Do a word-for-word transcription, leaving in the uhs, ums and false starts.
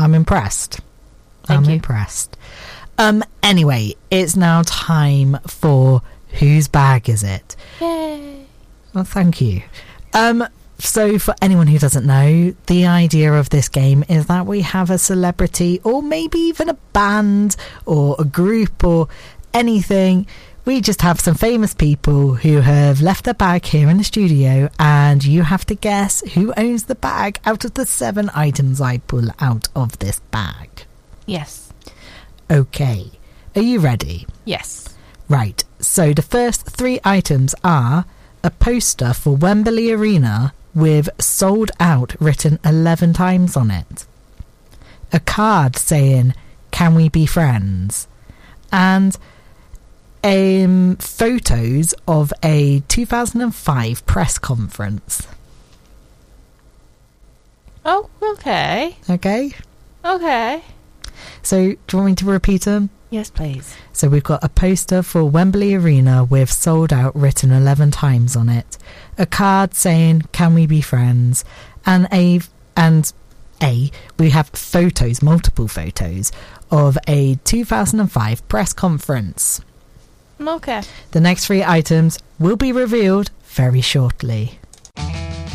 I'm impressed. Thank I'm you. impressed. Um, anyway, it's now time for Whose Bag Is It? Yay. Well, thank you. Um, so for anyone who doesn't know, the idea of this game is that we have a celebrity or maybe even a band or a group or anything. We just have some famous people who have left their bag here in the studio, and you have to guess who owns the bag out of the seven items I pull out of this bag. Yes. Okay, are you ready? Yes. Right, so the first three items are a poster for Wembley Arena with sold out written eleven times on it, a card saying, "Can we be friends?" and um, photos of a two thousand five press conference. Oh, okay. Okay, Okay. so do you want me to repeat them? Yes, please. So we've got a poster for Wembley Arena with sold out written eleven times on it, a card saying, "Can we be friends?" and a and a we have photos, multiple photos of a two thousand five press conference. Okay. The next three items will be revealed very shortly.